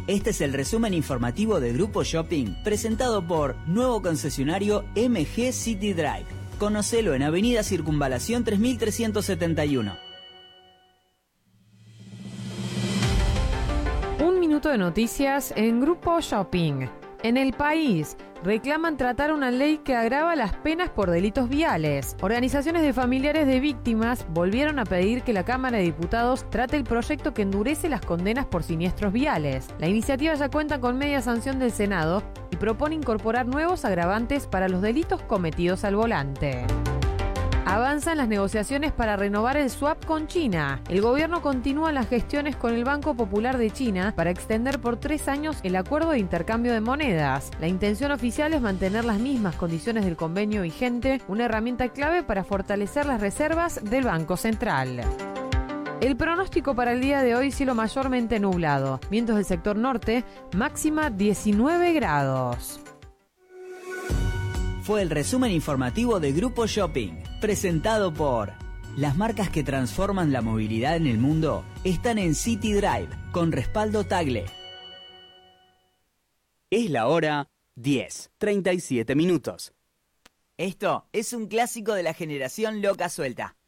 Este es el resumen informativo de Grupo Shopping, presentado por nuevo concesionario MG City Drive. Conocelo en Avenida Circunvalación 3371. Un minuto de noticias en Grupo Shopping. En el país, reclaman tratar una ley que agrava las penas por delitos viales. Organizaciones de familiares de víctimas volvieron a pedir que la Cámara de Diputados trate el proyecto que endurece las condenas por siniestros viales. La iniciativa ya cuenta con media sanción del Senado y propone incorporar nuevos agravantes para los delitos cometidos al volante. Avanzan las negociaciones para renovar el swap con China. El gobierno continúa las gestiones con el Banco Popular de China para extender por 3 años el acuerdo de intercambio de monedas. La intención oficial es mantener las mismas condiciones del convenio vigente, una herramienta clave para fortalecer las reservas del Banco Central. El pronóstico para el día de hoy: cielo mayormente nublado. Vientos del sector norte, máxima 19 grados. Fue el resumen informativo de Grupo Shopping, presentado por... Las marcas que transforman la movilidad en el mundo están en City Drive, con respaldo Tagle. Es la hora 10:37. Esto es un clásico de la generación loca suelta.